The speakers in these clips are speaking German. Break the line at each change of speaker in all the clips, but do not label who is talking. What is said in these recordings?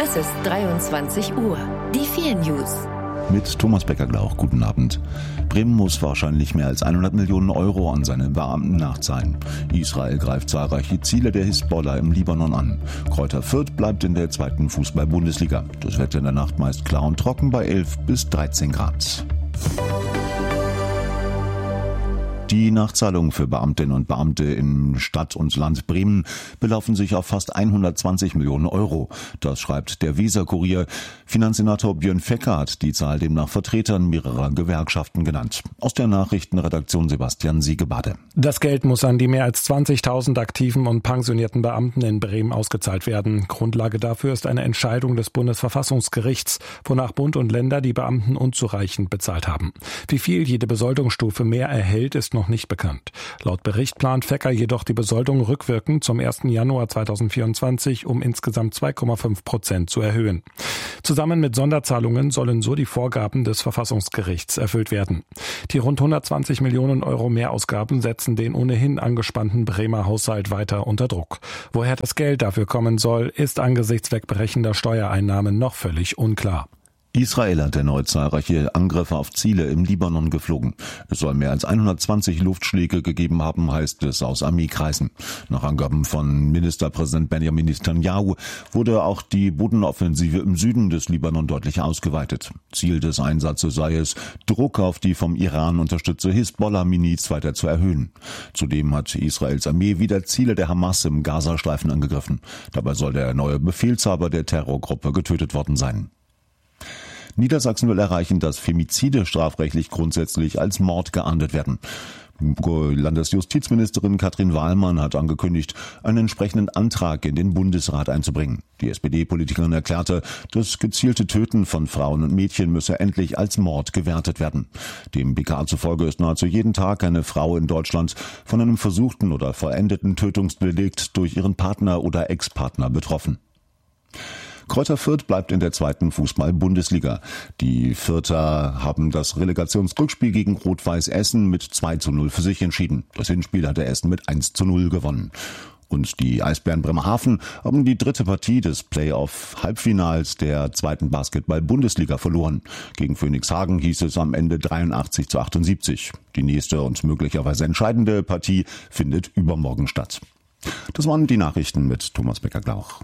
Es ist 23 Uhr. Die 4 News.
Mit Thomas Becker-Glauch, guten Abend. Bremen muss wahrscheinlich mehr als 100 Millionen Euro an seine Beamten nachzahlen. Israel greift zahlreiche Ziele der Hisbollah im Libanon an. Greuther Fürth bleibt in der 2. Fußball-Bundesliga. Das Wetter in der Nacht meist klar und trocken bei 11 bis 13 Grad. Die Nachzahlungen für Beamtinnen und Beamte in Stadt und Land Bremen belaufen sich auf fast 120 Millionen Euro. Das schreibt der Weser-Kurier. Finanzsenator Björn Fecker hat die Zahl demnach Vertretern mehrerer Gewerkschaften genannt. Aus der Nachrichtenredaktion Sebastian Siegebade.
Das Geld muss an die mehr als 20.000 aktiven und pensionierten Beamten in Bremen ausgezahlt werden. Grundlage dafür ist eine Entscheidung des Bundesverfassungsgerichts, wonach Bund und Länder die Beamten unzureichend bezahlt haben. Wie viel jede Besoldungsstufe mehr erhält, ist noch nicht bekannt. Laut Bericht plant Fecker jedoch die Besoldung rückwirkend zum 1. Januar 2024 um insgesamt 2,5% zu erhöhen. Zusammen mit Sonderzahlungen sollen so die Vorgaben des Verfassungsgerichts erfüllt werden. Die rund 120 Millionen Euro Mehrausgaben setzen den ohnehin angespannten Bremer Haushalt weiter unter Druck. Woher das Geld dafür kommen soll, ist angesichts wegbrechender Steuereinnahmen noch völlig unklar.
Israel hat erneut zahlreiche Angriffe auf Ziele im Libanon geflogen. Es soll mehr als 120 Luftschläge gegeben haben, heißt es aus Armeekreisen. Nach Angaben von Ministerpräsident Benjamin Netanyahu wurde auch die Bodenoffensive im Süden des Libanon deutlich ausgeweitet. Ziel des Einsatzes sei es, Druck auf die vom Iran unterstützte Hisbollah-Miliz weiter zu erhöhen. Zudem hat Israels Armee wieder Ziele der Hamas im Gazastreifen angegriffen. Dabei soll der neue Befehlshaber der Terrorgruppe getötet worden sein. Niedersachsen will erreichen, dass Femizide strafrechtlich grundsätzlich als Mord geahndet werden. Landesjustizministerin Katrin Wahlmann hat angekündigt, einen entsprechenden Antrag in den Bundesrat einzubringen. Die SPD-Politikerin erklärte, das gezielte Töten von Frauen und Mädchen müsse endlich als Mord gewertet werden. Dem BKA zufolge ist nahezu jeden Tag eine Frau in Deutschland von einem versuchten oder vollendeten Tötungsdelikt durch ihren Partner oder Ex-Partner betroffen. Greuther Fürth bleibt in der 2. Fußball-Bundesliga. Die Fürther haben das Relegationsrückspiel gegen Rot-Weiß Essen mit 2:0 für sich entschieden. Das Hinspiel hatte Essen mit 1:0 gewonnen. Und die Eisbären Bremerhaven haben die 3. Partie des Playoff-Halbfinals der 2. Basketball-Bundesliga verloren. Gegen Phoenix Hagen hieß es am Ende 83:78. Die nächste und möglicherweise entscheidende Partie findet übermorgen statt. Das waren die Nachrichten mit Thomas Becker-Glauch.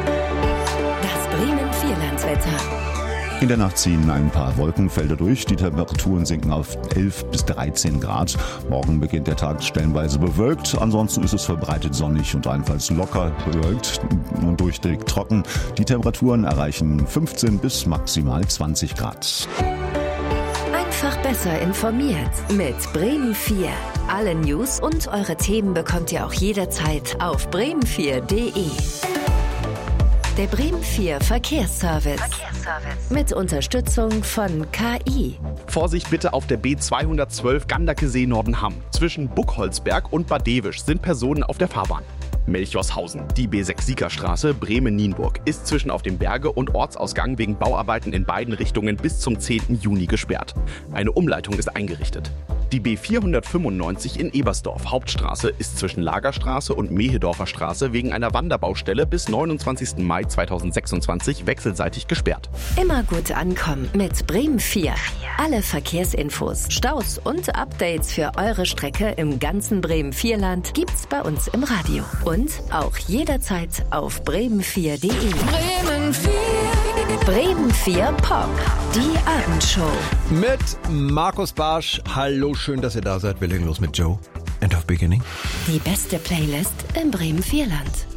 Bremen-Vierlandswetter.
In der Nacht ziehen ein paar Wolkenfelder durch. Die Temperaturen sinken auf 11 bis 13 Grad. Morgen beginnt der Tag stellenweise bewölkt. Ansonsten ist es verbreitet sonnig und allenfalls locker bewölkt und durchgehend trocken. Die Temperaturen erreichen 15 bis maximal 20 Grad.
Einfach besser informiert mit Bremen 4. Alle News und eure Themen bekommt ihr auch jederzeit auf bremen4.de. Der Bremen 4 Verkehrsservice. Mit Unterstützung von KI.
Vorsicht bitte auf der B212 Gandakesee-Nordenham. Zwischen Buchholzberg und Bad Dewisch sind Personen auf der Fahrbahn. Melchorshausen. Die B6-Siegerstraße Bremen-Nienburg ist zwischen auf dem Berge- und Ortsausgang wegen Bauarbeiten in beiden Richtungen bis zum 10. Juni gesperrt. Eine Umleitung ist eingerichtet. Die B495 in Ebersdorf Hauptstraße ist zwischen Lagerstraße und Mehedorfer Straße wegen einer Wanderbaustelle bis 29. Mai 2026 wechselseitig gesperrt.
Immer gut ankommen mit Bremen 4. Alle Verkehrsinfos, Staus und Updates für eure Strecke im ganzen Bremen-4-Land gibt's bei uns im Radio. Und auch jederzeit auf bremen4.de.
Bremen 4.
Bremen 4 Pop. Die Abendshow.
Mit Markus Barsch. Hallo, schön, dass ihr da seid. Wir legen los mit Joe. End of Beginning.
Die beste Playlist im Bremen-4-Land.